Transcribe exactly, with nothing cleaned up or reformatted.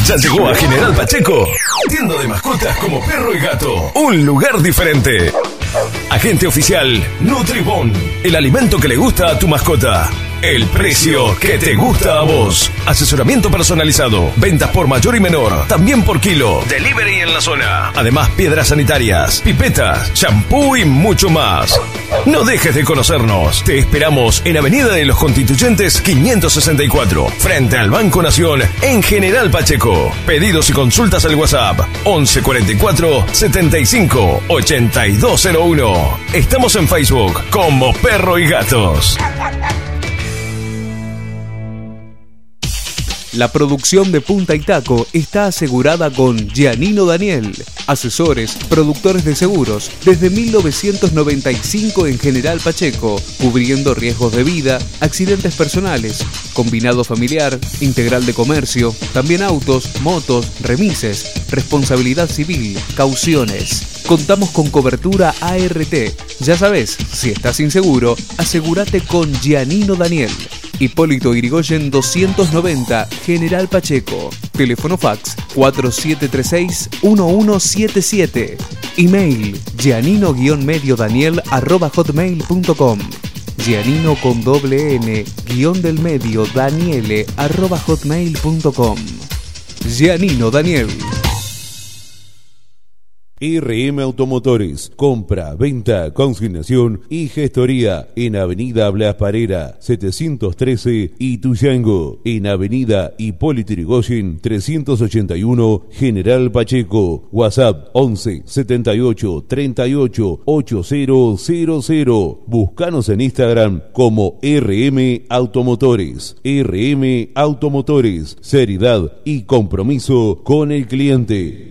Ya llegó a General Pacheco, tienda de mascotas como perro y gato, un lugar diferente. Agente oficial Nutribón, el alimento que le gusta a tu mascota. El precio que te gusta a vos. Asesoramiento personalizado, ventas por mayor y menor, también por kilo, delivery en la zona. Además, piedras sanitarias, pipetas, shampoo y mucho más. No dejes de conocernos. Te esperamos en Avenida de los Constituyentes quinientos sesenta y cuatro, frente al Banco Nación, en General Pacheco. Pedidos y consultas al WhatsApp once cuarenta y cuatro setenta y cinco ochenta y dos cero uno. Estamos en Facebook como Perro y Gatos. La producción de Punta y Taco está asegurada con Giannino Daniel, asesores, productores de seguros, desde mil novecientos noventa y cinco en General Pacheco, cubriendo riesgos de vida, accidentes personales, combinado familiar, integral de comercio, también autos, motos, remises, responsabilidad civil, cauciones. Contamos con cobertura A R T. Ya sabes, si estás inseguro, asegúrate con Giannino Daniel. Hipólito Yrigoyen doscientos noventa, General Pacheco. Teléfono fax cuatro siete tres seis uno uno siete siete. Email giannino-medio daniel arroba hotmail punto com. Giannino con doble N, guión del medio daniele arroba hotmail punto com. Giannino Daniel. R M Automotores, compra, venta, consignación y gestoría en Avenida Blas Parera, setecientos trece Ituzaingó, en Avenida Hipólito Yrigoyen trescientos ochenta y uno General Pacheco. WhatsApp once setenta y ocho treinta y ocho ochenta cero. Búscanos en Instagram como R M Automotores. R M Automotores, seriedad y compromiso con el cliente.